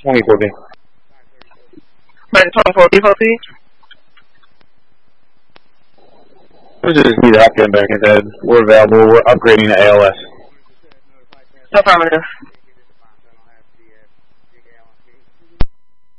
2014. Like 24 B4P? We just need to upgrade back and said we're available. We're upgrading to ALS. Affirmative.